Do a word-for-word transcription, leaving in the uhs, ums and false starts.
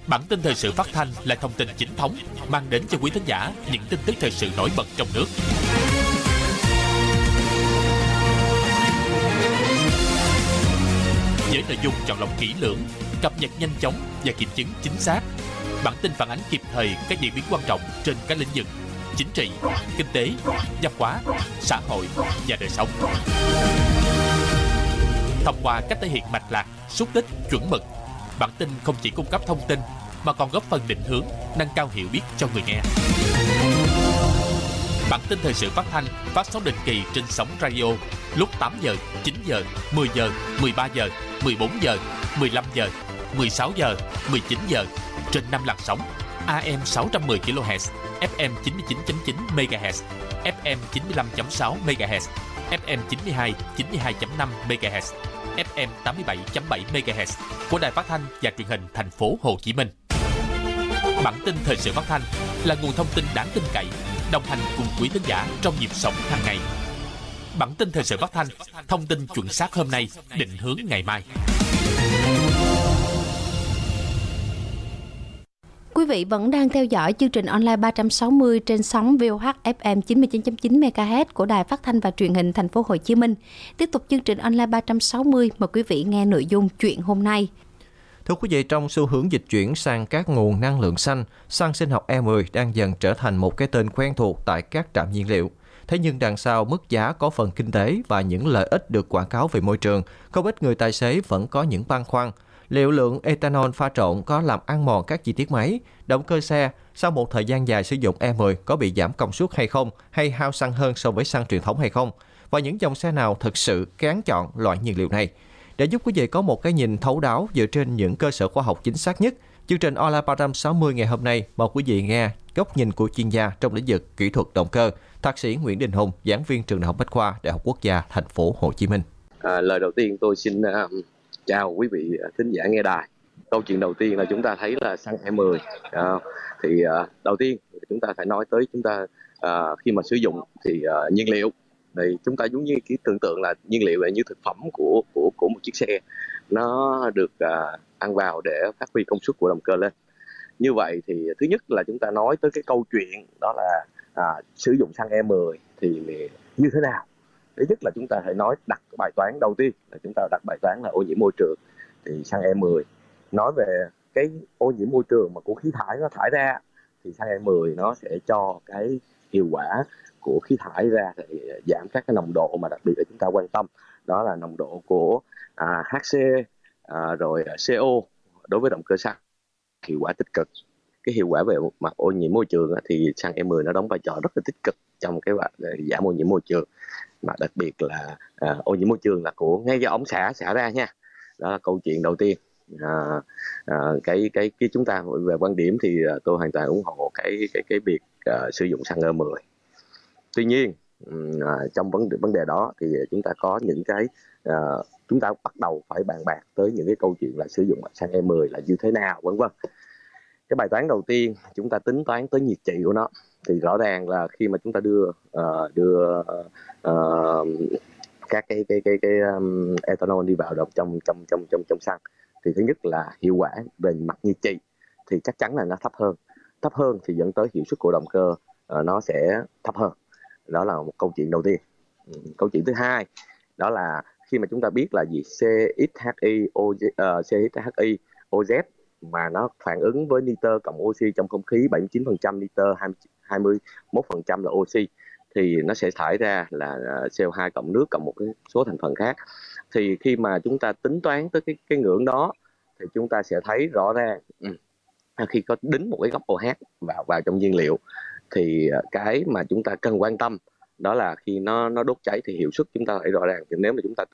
Bản tin thời sự phát thanh là thông tin chính thống, mang đến cho quý thính giả những tin tức thời sự nổi bật trong nước. Với nội dung chọn lọc kỹ lưỡng, cập nhật nhanh chóng và kiểm chứng chính xác. Bản tin phản ánh kịp thời các diễn biến quan trọng trên các lĩnh vực chính trị, kinh tế, văn hóa, xã hội và đời sống. Thông qua cách thể hiện mạch lạc, xúc tích, chuẩn mực, bản tin không chỉ cung cấp thông tin mà còn góp phần định hướng, nâng cao hiểu biết cho người nghe. Bản tin thời sự phát thanh phát sóng định kỳ trên sóng radio lúc tám giờ, chín giờ, mười giờ, mười ba giờ, mười bốn giờ, mười lăm giờ, mười sáu giờ, mười chín giờ trên năm làn sóng a em sáu trăm mười ki lô héc, ép em chín mươi chín phẩy chín mê ga héc, ép em chín mươi lăm phẩy sáu mê ga héc, ép em chín mươi hai, chín mươi hai phẩy năm mê ga héc, ép em tám mươi bảy phẩy bảy mê ga héc của Đài Phát thanh và Truyền hình Thành phố Hồ Chí Minh. Bản tin thời sự phát thanh là nguồn thông tin đáng tin cậy, đồng hành cùng quý thính giả trong nhịp sống hàng ngày. Bản tin thời sự phát thanh, thông tin chuẩn xác hôm nay, định hướng ngày mai. Quý vị vẫn đang theo dõi chương trình online ba trăm sáu mươi trên sóng vê o hát ép em chín mươi chín phẩy chín mê ga héc của Đài Phát thanh và Truyền hình Thành phố Hồ Chí Minh. Tiếp tục chương trình online ba trăm sáu mươi, mời quý vị nghe nội dung chuyện hôm nay. Thưa quý vị, trong xu hướng dịch chuyển sang các nguồn năng lượng xanh, xăng sinh học E mười đang dần trở thành một cái tên quen thuộc tại các trạm nhiên liệu. Thế nhưng đằng sau mức giá có phần kinh tế và những lợi ích được quảng cáo về môi trường, không ít người tài xế vẫn có những băn khoăn. Liệu lượng ethanol pha trộn có làm ăn mòn các chi tiết máy, động cơ xe sau một thời gian dài sử dụng E mười có bị giảm công suất hay không, hay hao xăng hơn so với xăng truyền thống hay không? Và những dòng xe nào thực sự kén chọn loại nhiên liệu này? Để giúp quý vị có một cái nhìn thấu đáo dựa trên những cơ sở khoa học chính xác nhất, chương trình online ba trăm sáu mươi ngày hôm nay mời quý vị nghe góc nhìn của chuyên gia trong lĩnh vực kỹ thuật động cơ, Thạc sĩ Nguyễn Đình Hùng, giảng viên trường Đại học Bách khoa, Đại học Quốc gia Thành phố Hồ Chí Minh. À, lời đầu tiên tôi xin uh, chào quý vị thính giả nghe đài. Câu chuyện đầu tiên là chúng ta thấy là xăng E mười. Uh, thì uh, đầu tiên chúng ta phải nói tới chúng ta uh, khi mà sử dụng thì uh, nhiên liệu. Thì chúng ta giống như cái tưởng tượng là nhiên liệu là như thực phẩm của của của một chiếc xe, nó được uh, ăn vào để phát huy công suất của động cơ lên. Như vậy thì thứ nhất là chúng ta nói tới cái câu chuyện đó là uh, sử dụng xăng E mười thì như thế nào. Thứ nhất là chúng ta phải nói đặt bài toán đầu tiên là chúng ta đặt bài toán là ô nhiễm môi trường. Thì xăng E mười nói về cái ô nhiễm môi trường mà của khí thải nó thải ra thì xăng E mười nó sẽ cho cái hiệu quả của khí thải ra thì giảm các cái nồng độ mà đặc biệt là chúng ta quan tâm, đó là nồng độ của à, hát xê à, rồi xê o đối với động cơ xăng. Hiệu quả tích cực, cái hiệu quả về mặt ô nhiễm môi trường thì xăng E mười nó đóng vai trò rất là tích cực trong cái việc giảm ô nhiễm môi trường, mà đặc biệt là à, ô nhiễm môi trường là của ngay do ống xả xả ra nha. Đó là câu chuyện đầu tiên. À, à, cái cái cái chúng ta về quan điểm thì tôi hoàn toàn ủng hộ cái cái cái việc uh, sử dụng xăng E mười. Tuy nhiên à, trong vấn đề vấn đề đó thì chúng ta có những cái à, chúng ta bắt đầu phải bàn bạc tới những cái câu chuyện là sử dụng xăng E mười là như thế nào, vân vân. Cái bài toán đầu tiên chúng ta tính toán tới nhiệt trị của nó. Thì rõ ràng là khi mà chúng ta đưa uh, đưa uh, các cái cái cái cái um, ethanol đi vào trong trong trong trong trong trong xăng thì thứ nhất là hiệu quả về mặt nhiệt trị thì chắc chắn là nó thấp hơn. Thấp hơn thì dẫn tới hiệu suất của động cơ uh, nó sẽ thấp hơn. Đó là một câu chuyện đầu tiên. Câu chuyện thứ hai đó là khi mà chúng ta biết là gì xê ích hát i, o, uh, xê ích hát i, o dét mà nó phản ứng với nitơ cộng oxy trong không khí bảy mươi chín phần trăm nitơ, hai mươi mốt phần trăm là oxy thì nó sẽ thải ra là xê o hai cộng nước cộng một cái số thành phần khác. Thì khi mà chúng ta tính toán tới cái cái ngưỡng đó thì chúng ta sẽ thấy rõ ràng ừ, khi có đính một cái gốc OH vào vào trong nhiên liệu thì cái mà chúng ta cần quan tâm đó là khi nó nó đốt cháy thì hiệu suất chúng ta phải rõ ràng. Thì nếu mà chúng ta